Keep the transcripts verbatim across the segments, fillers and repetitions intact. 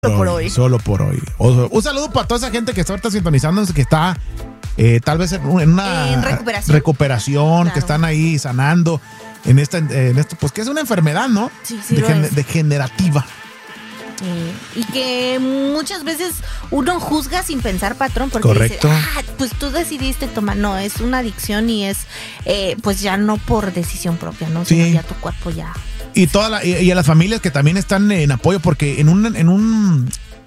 Solo por hoy. Solo por hoy. Un saludo para toda esa gente que está ahorita sintonizándonos, que está eh, tal vez en una en recuperación, recuperación claro. que están ahí sanando en esta, en esto, pues que es una enfermedad, ¿no? Sí, sí, de lo gen- es. degenerativa. Eh, y que muchas veces uno juzga sin pensar, patrón, porque Correcto. dice, ah, pues tú decidiste tomar. No, es una adicción y es, eh, pues ya no por decisión propia, ¿no? Sí. Sino ya tu cuerpo ya. Y toda la, y, y a las familias que también están en apoyo, porque en un en un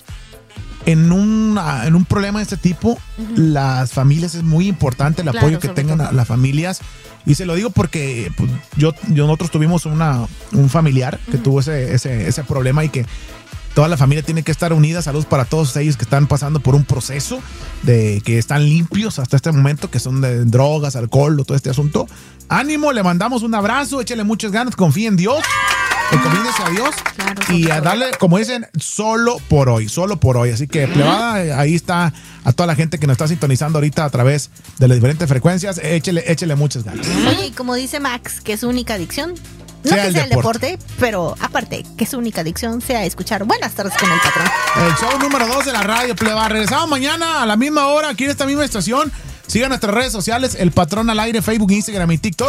en un en un problema de este tipo, uh-huh. las familias es muy importante el Claro, apoyo que tengan a, las familias. Y se lo digo porque pues, yo, yo nosotros tuvimos una un familiar que uh-huh. tuvo ese, ese ese problema y que toda la familia tiene que estar unida. Saludos para todos ellos que están pasando por un proceso de que están limpios hasta este momento, que son de drogas, alcohol, todo este asunto. Ánimo, le mandamos un abrazo, échele muchas ganas, confíe en Dios, encomiéndese a Dios Claro, y a darle, como dicen, solo por hoy, solo por hoy. Así que, plebada, ahí está a toda la gente que nos está sintonizando ahorita a través de las diferentes frecuencias. Échele, échele muchas ganas. Oye, y como dice Max, que su única adicción, no sea que el sea el deporte. deporte, pero aparte, que su única adicción sea escuchar Buenas Tardes con el Patrón. El show número dos de la radio, pleba. Regresamos mañana a la misma hora aquí en esta misma estación. Sigan nuestras redes sociales, El Patrón al Aire, Facebook, Instagram y TikTok.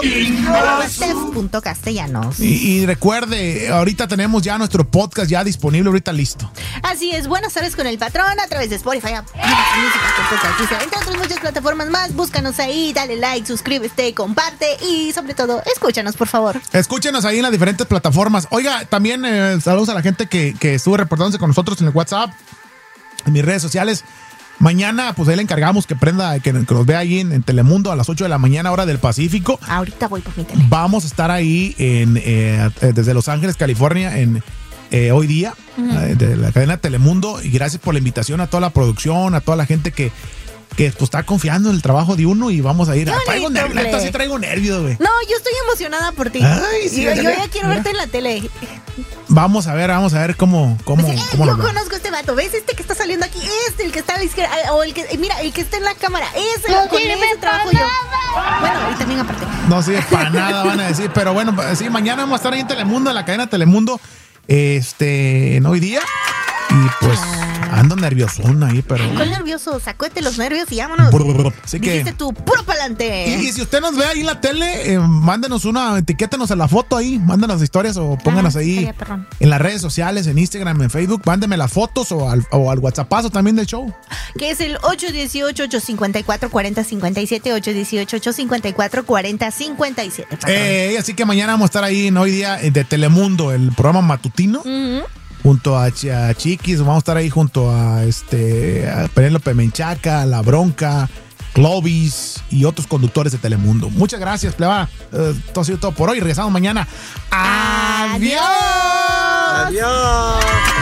punto castellanos. Y, y recuerde, ahorita tenemos ya nuestro podcast ya disponible, ahorita listo. Así es, Buenas Tardes con el Patrón a través de Spotify, Amazon Music, Apple Podcast, entre otras muchas plataformas más. Búscanos ahí, dale like, suscríbete, comparte y sobre todo, escúchanos, por favor. Escúchenos ahí en las diferentes plataformas. Oiga, también eh, saludos a la gente que, que estuvo reportándose con nosotros en el WhatsApp, en mis redes sociales. Mañana, pues ahí le encargamos que prenda, que, que nos vea ahí en, en Telemundo a las ocho de la mañana, hora del Pacífico. Ahorita voy por mi tele. Vamos a estar ahí en eh, desde Los Ángeles, California, en eh, hoy día, uh-huh. eh, de la cadena Telemundo. Y gracias por la invitación a toda la producción, a toda la gente que, que pues, está confiando en el trabajo de uno y vamos a ir. Qué Traigo bonito, nervios, neta, sí traigo nervios, güey. No, yo estoy emocionada por ti. Ay, sí, yo, yo mira, ya quiero mira. verte en la tele. Vamos a ver, vamos a ver cómo, cómo, Pues, eh, cómo yo nos va. conozco a este vato, ¿ves? Este que está saliendo aquí, este, el que está a la izquierda, o el que, eh, mira, el que está en la cámara, ese, No con sirve ese trabajo para yo. Bueno, y también aparte. No sirve para nada, van a decir. Pero bueno, sí, mañana vamos a estar ahí en Telemundo, en la cadena Telemundo, este, en hoy día. Y pues ando nerviosón ahí, pero. ¿Cuál nervioso? Sacúete los nervios y vámonos. Así que. Dijiste tú, puro pa'lante. Y, y si usted nos ve ahí en la tele, eh, mándenos una, etiquétenos a la foto ahí, mándenos historias o pónganos Ah, ahí estaría perrón. en las redes sociales, en Instagram, en Facebook, mándenme las fotos o al, o al WhatsAppazo también del show. Que es el ocho uno ocho, ocho cinco cuatro, cuatro cero cinco siete, ocho uno ocho, ocho cinco cuatro, cuatro cero cinco siete. Eh, así que mañana vamos a estar ahí en hoy día de Telemundo, el programa matutino. Uh-huh. Junto a, Ch- a Chiquis, vamos a estar ahí junto a este a Penélope Menchaca, La Bronca, Clovis y otros conductores de Telemundo. Muchas gracias, pleba. Uh, todo ha sido todo por hoy. Regresamos mañana. ¡Adiós! Adiós. Adiós.